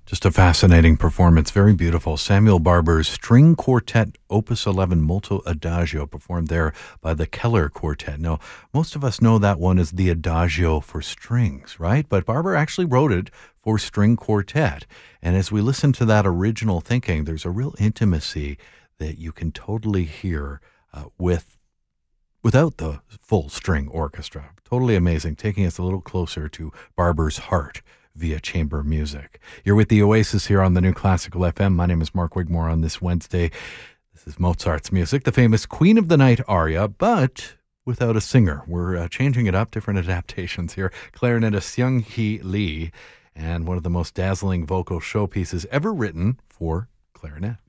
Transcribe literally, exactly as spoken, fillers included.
Just a fascinating performance. Very beautiful. Samuel Barber's String Quartet Opus eleven Molto Adagio, performed there by the Keller Quartet. Now, most of us know that one as the Adagio for strings, right? But Barber actually wrote it for string quartet. And as we listen to that original thinking, there's a real intimacy that you can totally hear uh, with without the full string orchestra. Totally amazing, taking us a little closer to Barber's heart via chamber music. You're with the Oasis here on the New Classical F M. My name is Mark Wigmore. On this Wednesday, this is Mozart's music, the famous Queen of the Night aria, but without a singer. We're uh, changing it up, different adaptations here. Clarinetist Seung-hee Lee, and one of the most dazzling vocal showpieces ever written for clarinet.